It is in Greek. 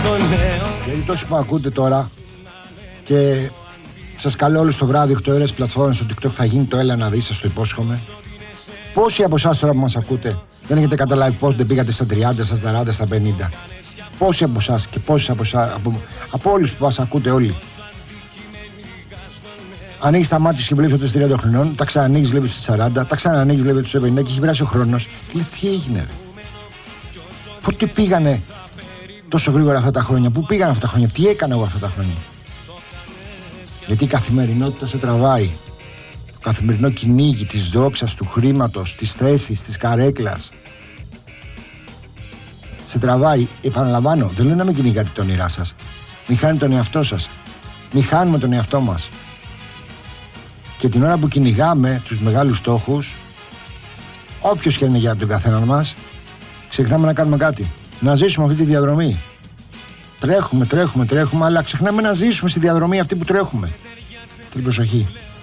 Γιατί τόσοι που ακούτε τώρα και σας καλώ όλους το βράδυ 8 ώρες πλατφόρμες στο TikTok θα γίνει το έλα να δεις, σας το υπόσχομαι. Πόσοι από εσάς τώρα που μας ακούτε δεν έχετε καταλάβει πότε πήγατε στα 30, στα 40, στα 50? Πόσοι από εσάς και πόσοι από όλους που μας ακούτε όλοι? Ανοίγεις τα μάτια και βλέπεις ότι είσαι 30 χρονών, τα ξανανοίγεις, βλέπεις τους 40, τα ξανανοίγεις, βλέπεις τους 70 και έχει περάσει ο χρόνος. Και λες τι έγινε, ρε? Πότε πήγανε τόσο γρήγορα αυτά τα χρόνια? Πού πήγαν αυτά τα χρόνια? Τι έκανα εγώ αυτά τα χρόνια? Γιατί η καθημερινότητα σε τραβάει. Το καθημερινό κυνήγι της δόξας, του χρήματος, της θέσης, της καρέκλας. Σε τραβάει. Επαναλαμβάνω, δεν λέω να μην κυνηγάτε τα όνειρά σας. Μη χάνετε τον εαυτό σας. Μη χάνουμε τον εαυτό μας. Και την ώρα που κυνηγάμε τους μεγάλους στόχους, όποιος και είναι για τον καθέναν μας, ξεχνάμε να κάνουμε κάτι. Να ζήσουμε αυτή τη διαδρομή. Τρέχουμε, αλλά ξεχνάμε να ζήσουμε στη διαδρομή αυτή που τρέχουμε. Θέλει προσοχή.